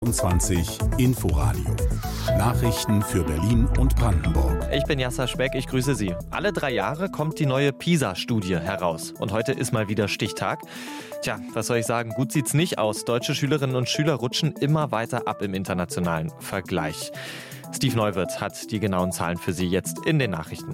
20 Inforadio. Nachrichten für Berlin und Brandenburg. Ich bin Jasser Speck, ich grüße Sie. Alle 3 Jahre kommt die neue PISA-Studie heraus. Und heute ist mal wieder Stichtag. Tja, was soll ich sagen, gut sieht's nicht aus. Deutsche Schülerinnen und Schüler rutschen immer weiter ab im internationalen Vergleich. Steve Neuwirth hat die genauen Zahlen für Sie jetzt in den Nachrichten.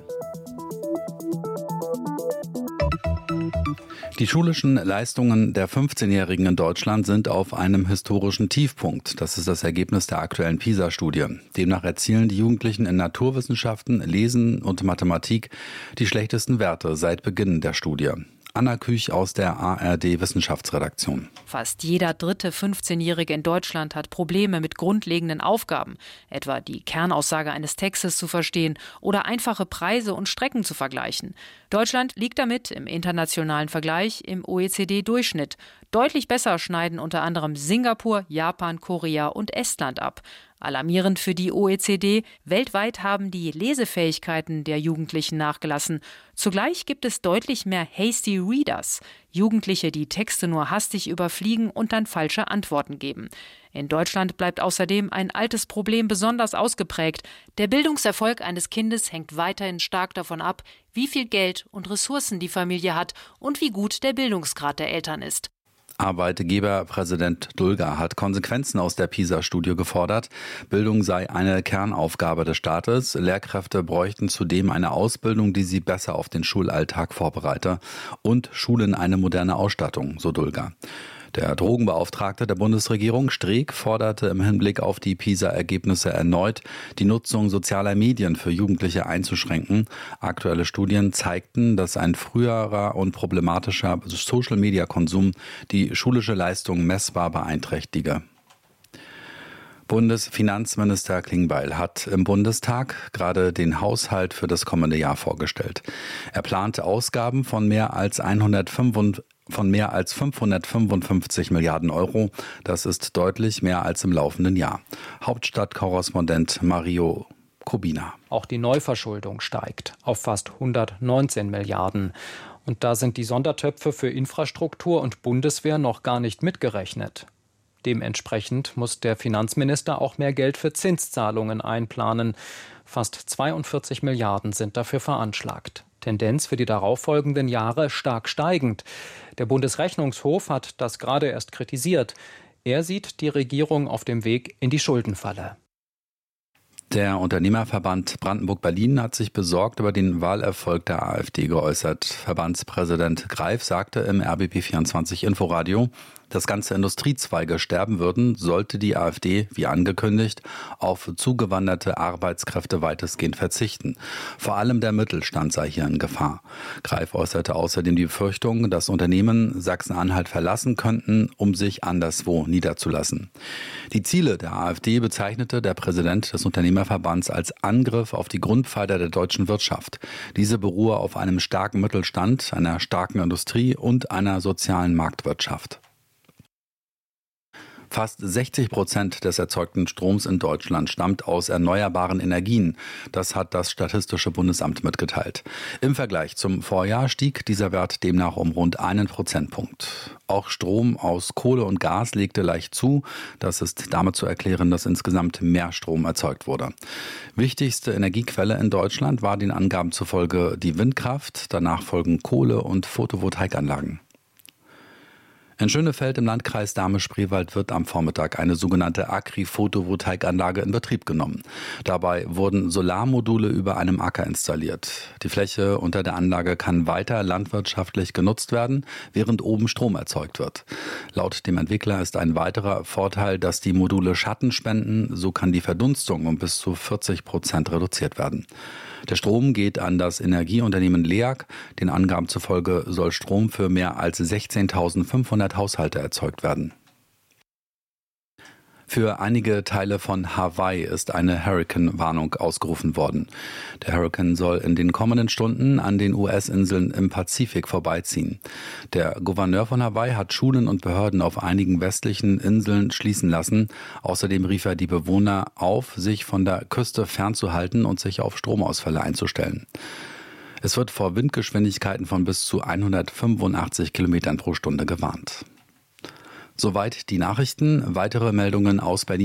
Die schulischen Leistungen der 15-Jährigen in Deutschland sind auf einem historischen Tiefpunkt. Das ist das Ergebnis der aktuellen PISA-Studie. Demnach erzielen die Jugendlichen in Naturwissenschaften, Lesen und Mathematik die schlechtesten Werte seit Beginn der Studie. Anna Küch aus der ARD-Wissenschaftsredaktion. Fast jeder dritte 15-Jährige in Deutschland hat Probleme mit grundlegenden Aufgaben, etwa die Kernaussage eines Textes zu verstehen oder einfache Preise und Strecken zu vergleichen. Deutschland liegt damit im internationalen Vergleich im OECD-Durchschnitt. Deutlich besser schneiden unter anderem Singapur, Japan, Korea und Estland ab. Alarmierend für die OECD, weltweit haben die Lesefähigkeiten der Jugendlichen nachgelassen. Zugleich gibt es deutlich mehr Hasty Readers, Jugendliche, die Texte nur hastig überfliegen und dann falsche Antworten geben. In Deutschland bleibt außerdem ein altes Problem besonders ausgeprägt. Der Bildungserfolg eines Kindes hängt weiterhin stark davon ab, wie viel Geld und Ressourcen die Familie hat und wie gut der Bildungsgrad der Eltern ist. Arbeitgeberpräsident Dulger hat Konsequenzen aus der PISA-Studie gefordert. Bildung sei eine Kernaufgabe des Staates. Lehrkräfte bräuchten zudem eine Ausbildung, die sie besser auf den Schulalltag vorbereite. Und Schulen eine moderne Ausstattung, so Dulger. Der Drogenbeauftragte der Bundesregierung Streeck forderte im Hinblick auf die PISA-Ergebnisse erneut, die Nutzung sozialer Medien für Jugendliche einzuschränken. Aktuelle Studien zeigten, dass ein früherer und problematischer Social-Media-Konsum die schulische Leistung messbar beeinträchtige. Bundesfinanzminister Klingbeil hat im Bundestag gerade den Haushalt für das kommende Jahr vorgestellt. Er plante Ausgaben von mehr als 555 Milliarden Euro. Das ist deutlich mehr als im laufenden Jahr. Hauptstadtkorrespondent Mario Kubina. Auch die Neuverschuldung steigt auf fast 119 Milliarden. Und da sind die Sondertöpfe für Infrastruktur und Bundeswehr noch gar nicht mitgerechnet. Dementsprechend muss der Finanzminister auch mehr Geld für Zinszahlungen einplanen. Fast 42 Milliarden sind dafür veranschlagt. Tendenz für die darauffolgenden Jahre stark steigend. Der Bundesrechnungshof hat das gerade erst kritisiert. Er sieht die Regierung auf dem Weg in die Schuldenfalle. Der Unternehmerverband Brandenburg-Berlin hat sich besorgt über den Wahlerfolg der AfD geäußert. Verbandspräsident Greif sagte im RBB24 Inforadio, dass ganze Industriezweige sterben würden, sollte die AfD, wie angekündigt, auf zugewanderte Arbeitskräfte weitestgehend verzichten. Vor allem der Mittelstand sei hier in Gefahr. Greif äußerte außerdem die Befürchtung, dass Unternehmen Sachsen-Anhalt verlassen könnten, um sich anderswo niederzulassen. Die Ziele der AfD bezeichnete der Präsident des Unternehmerverbands als Angriff auf die Grundpfeiler der deutschen Wirtschaft. Diese beruhe auf einem starken Mittelstand, einer starken Industrie und einer sozialen Marktwirtschaft. Fast 60% des erzeugten Stroms in Deutschland stammt aus erneuerbaren Energien. Das hat das Statistische Bundesamt mitgeteilt. Im Vergleich zum Vorjahr stieg dieser Wert demnach um rund 1 Prozentpunkt. Auch Strom aus Kohle und Gas legte leicht zu. Das ist damit zu erklären, dass insgesamt mehr Strom erzeugt wurde. Wichtigste Energiequelle in Deutschland war den Angaben zufolge die Windkraft. Danach folgen Kohle- und Photovoltaikanlagen. In Schönefeld im Landkreis Dahme-Spreewald wird am Vormittag eine sogenannte Agri-Photovoltaikanlage in Betrieb genommen. Dabei wurden Solarmodule über einem Acker installiert. Die Fläche unter der Anlage kann weiter landwirtschaftlich genutzt werden, während oben Strom erzeugt wird. Laut dem Entwickler ist ein weiterer Vorteil, dass die Module Schatten spenden. So kann die Verdunstung um bis zu 40% reduziert werden. Der Strom geht an das Energieunternehmen LEAG. Den Angaben zufolge soll Strom für mehr als 16.500 Haushalte erzeugt werden. Für einige Teile von Hawaii ist eine Hurrikan-Warnung ausgerufen worden. Der Hurrikan soll in den kommenden Stunden an den US-Inseln im Pazifik vorbeiziehen. Der Gouverneur von Hawaii hat Schulen und Behörden auf einigen westlichen Inseln schließen lassen. Außerdem rief er die Bewohner auf, sich von der Küste fernzuhalten und sich auf Stromausfälle einzustellen. Es wird vor Windgeschwindigkeiten von bis zu 185 Kilometern pro Stunde gewarnt. Soweit die Nachrichten. Weitere Meldungen aus Berlin.